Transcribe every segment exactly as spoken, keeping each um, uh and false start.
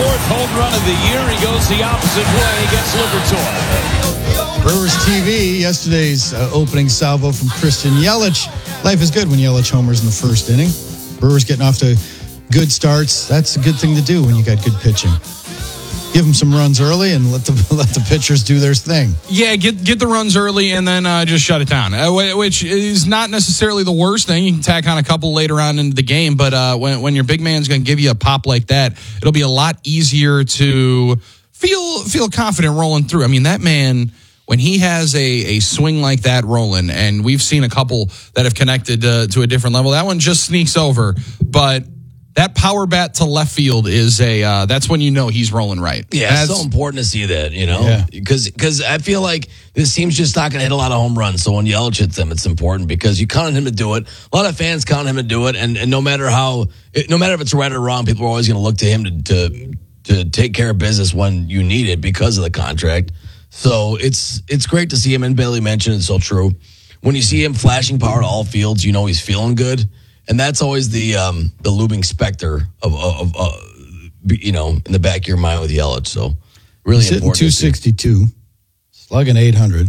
fourth home run of the year. He goes the opposite way against Liberatore. Brewers T V, yesterday's uh, opening salvo from Christian Yelich. Life is good when Yelich homers in the first inning. Brewers getting off to good starts. That's a good thing to do when you got good pitching. Give them some runs early and let the let the pitchers do their thing. Yeah, get get the runs early and then uh, just shut it down, uh, which is not necessarily the worst thing. You can tack on a couple later on into the game, but uh, when when your big man's going to give you a pop like that, it'll be a lot easier to feel feel confident rolling through. I mean, that man, when he has a, a swing like that rolling, and we've seen a couple that have connected uh, to a different level, that one just sneaks over, but that power bat to left field is a, uh, that's when you know he's rolling right. Yeah, that's, it's so important to see that, you know, Yeah. because because I feel like this team's just not going to hit a lot of home runs. So when Yelich hits them, it's important because you count on him to do it. A lot of fans count on him to do it. And, and no matter how, no matter if it's right or wrong, people are always going to look to him to, to, to take care of business when you need it because of the contract. So it's, it's great to see him. And Bailey mentioned it's so true. When you see him flashing power to all fields, you know he's feeling good. And that's always the um, the looming specter of, of, of uh, you know, in the back of your mind with Yelich. So really He's hitting important. two sixty-two, slugging eight hundred.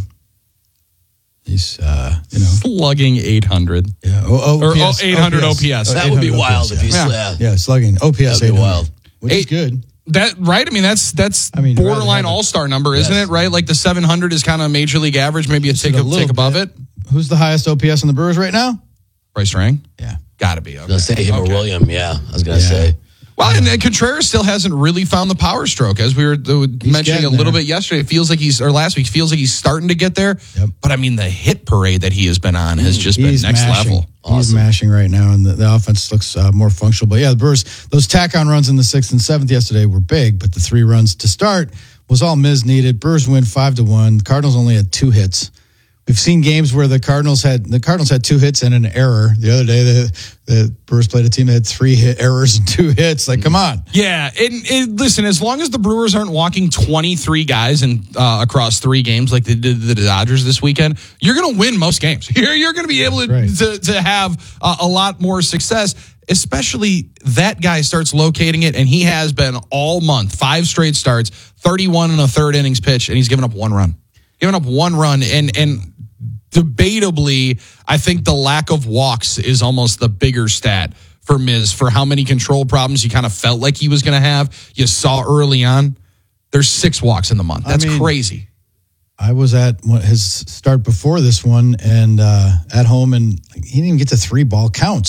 He's, uh, you know. slugging eight hundred. Yeah, o- Or O P S, oh, eight hundred O P S. That would be eight hundred wild if O P S, he's yeah. yeah. Yeah, slugging. O P S That'd be eight hundred, wild. which is Eight- good. That right? I mean, that's that's I mean, rather borderline have it. all star number, isn't Yes. it? Right? Like the seven hundred is kind of major league average, maybe a tick, a a little tick above bit. it. Who's the highest O P S in the Brewers right now? Bryce Rang? Yeah. Got to be. Okay. I was going to say him Okay. or William. Yeah, I was going to Yeah. say. Well, and, and Contreras still hasn't really found the power stroke, as we were uh, mentioning a getting little there. bit yesterday. It feels like he's, or last week, feels like he's starting to get there. Yep. But I mean, the hit parade that he has been on has just He's been next mashing. level. He's Awesome. mashing right now, and the, the offense looks uh, more functional. But yeah, the Brewers, those tack-on runs in the sixth and seventh yesterday were big, but the three runs to start was all Miz needed. Brewers win five to one. The Cardinals only had two hits. We've seen games where the Cardinals had the Cardinals had two hits and an error. The other day, the, the Brewers played a team that had three hit errors and two hits. Like, come on. Yeah, and, and listen, as long as the Brewers aren't walking twenty-three guys in, uh, across three games like they did the Dodgers this weekend, you're going to win most games. You're, you're going to be able to, Right. to, to have uh, a lot more success, especially that guy starts locating it, and he has been all month, five straight starts, thirty-one and a third innings pitched, and he's given up one run. Given up one run, and and debatably, I think the lack of walks is almost the bigger stat for Miz for how many control problems you kind of felt like he was going to have. You saw early on, there's six walks in the month. That's I mean, crazy. I was at one- his start before this one and uh, at home, and he didn't even get to three ball counts.